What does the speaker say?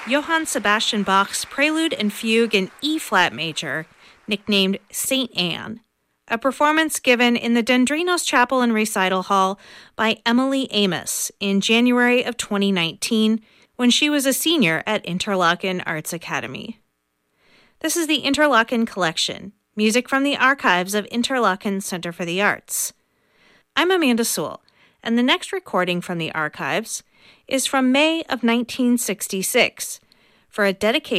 Johann Sebastian Bach's Prelude and Fugue in E-flat major, nicknamed St. Anne, a performance given in the Dendrinos Chapel and Recital Hall by Emily Amos in January of 2019 when she was a senior at Interlochen Arts Academy. This is the Interlochen Collection, music from the archives of Interlochen Center for the Arts. I'm Amanda Sewell, and the next recording from the archives is from May of 1966 for a dedication